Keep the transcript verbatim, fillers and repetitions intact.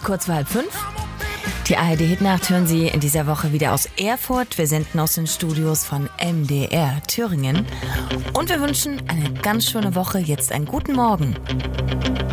kurz vor halb fünf. Die A R D-Hitnacht hören Sie in dieser Woche wieder aus Erfurt. Wir senden aus den Studios von M D R Thüringen. Und wir wünschen eine ganz schöne Woche. Jetzt einen guten Morgen.